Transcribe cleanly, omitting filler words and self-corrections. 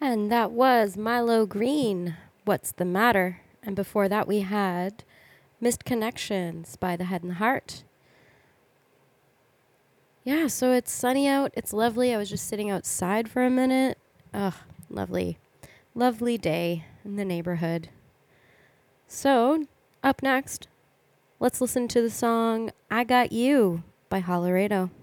And that was Milo Green, What's the Matter? And before that, we had Missed Connections by The Head and the Heart. Yeah, so it's sunny out. It's lovely. I was just sitting outside for a minute. Ugh, lovely. Lovely day in the neighborhood. So, up next, let's listen to the song I Got You by Hollerado.